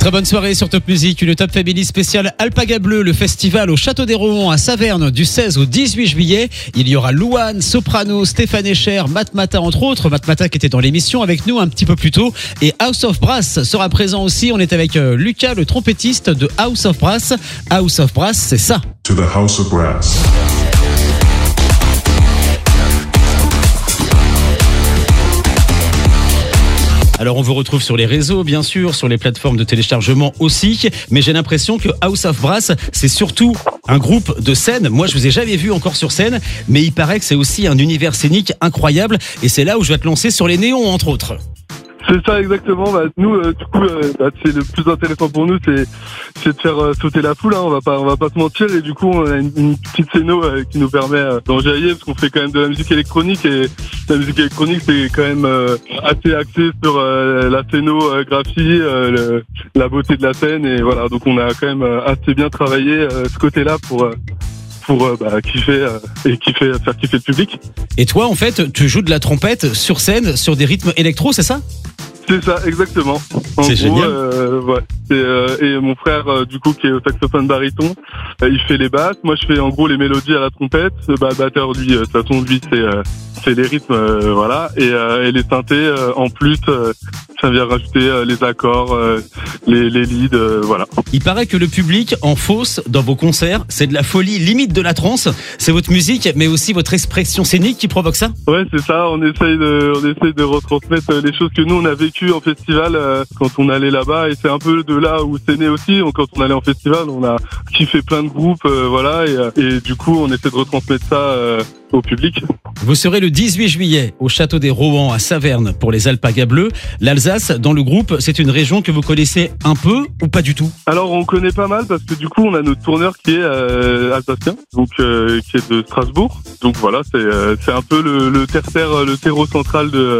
Très bonne soirée sur Top Music, une Top Family spéciale Alpaga Bleu, le festival au Château des Rohan à Saverne du 16 au 18 juillet. Il y aura Louane, Soprano, Stéphane Echer, Matmata entre autres. Matmata qui était dans l'émission avec nous un petit peu plus tôt. Et House of Brass sera présent aussi. On est avec Lucas, le trompettiste de House of Brass. House of Brass, c'est ça. To the House of Brass. Alors on vous retrouve sur les réseaux bien sûr, sur les plateformes de téléchargement aussi, mais j'ai l'impression que House of Brass c'est surtout un groupe de scène. Moi je vous ai jamais vu encore sur scène, mais il paraît que c'est aussi un univers scénique incroyable et c'est là où je vais te lancer sur les néons entre autres. C'est ça exactement. Nous, du coup, c'est le plus intéressant pour nous, c'est de faire sauter la foule. Hein. On va pas se mentir. Et du coup, on a une petite scéno qui nous permet d'enjailler parce qu'on fait quand même de la musique électronique et la musique électronique c'est quand même assez axé sur la scénographie, la beauté de la scène et voilà. Donc on a quand même assez bien travaillé ce côté-là pour kiffer et faire kiffer le public. Et toi, en fait, tu joues de la trompette sur scène, sur des rythmes électro, c'est ça ? C'est ça, exactement. C'est génial. Ouais. Et mon frère, du coup, qui est au saxophone baryton, il fait les basses. Moi, je fais en gros les mélodies à la trompette. Le batteur, lui, de toute façon, lui, c'est les rythmes, voilà. Et les synthés, en plus, ça vient rajouter les accords, les leads, voilà. Il paraît que le public en fosse dans vos concerts, c'est de la folie, limite de la trance. C'est votre musique, mais aussi votre expression scénique qui provoque ça. Ouais, c'est ça. On essaye de retransmettre les choses que nous on a vécues en festival quand on allait là-bas. Et c'est un peu de là où c'est né aussi. Quand on allait en festival, on a kiffé plein de groupes, voilà. Et du coup, on essaie de retransmettre ça au public. Vous serez le 18 juillet au Château des Rohan à Saverne pour les Alpagas Bleus. L'Alsace, dans le groupe, c'est une région que vous connaissez un peu ou pas du tout ? Alors on connaît pas mal parce que du coup on a notre tourneur qui est alsacien, donc qui est de Strasbourg. Donc voilà, c'est un peu le terre-terre, le terreau central de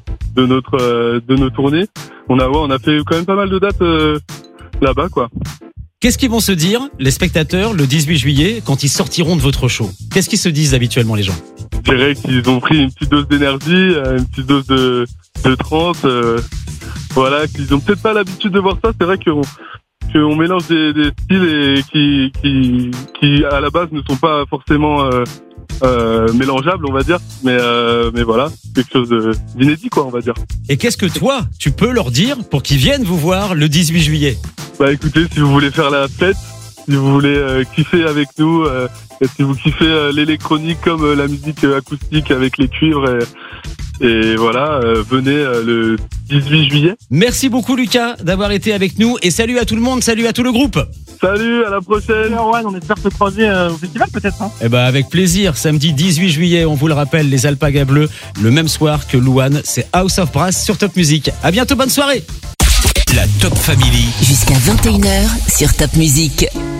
nos tournées. On a fait quand même pas mal de dates là-bas quoi. Qu'est-ce qu'ils vont se dire, les spectateurs, le 18 juillet, quand ils sortiront de votre show ? Qu'est-ce qu'ils se disent habituellement, les gens ? Je dirais qu'ils ont pris une petite dose d'énergie, une petite dose de trance. Voilà, qu'ils ont peut-être pas l'habitude de voir ça. C'est vrai qu'on mélange des styles et qui à la base ne sont pas forcément mélangeables, on va dire. Mais voilà, quelque chose d'inédit, quoi, on va dire. Et qu'est-ce que toi, tu peux leur dire pour qu'ils viennent vous voir le 18 juillet ? Bah écoutez, si vous voulez faire la fête, si vous voulez kiffer avec nous, et si vous kiffez l'électronique comme la musique acoustique avec les cuivres et voilà, venez le 18 juillet. Merci beaucoup Lucas d'avoir été avec nous et salut à tout le monde, salut à tout le groupe. Salut, à la prochaine. Ouais, on espère se croiser au festival peut-être. Hein. Eh ben avec plaisir, samedi 18 juillet, on vous le rappelle, les Alpagas Bleus, le même soir que Louane, c'est House of Brass sur Top Music. À bientôt, bonne soirée. La Top Family. Jusqu'à 21h sur Top Music.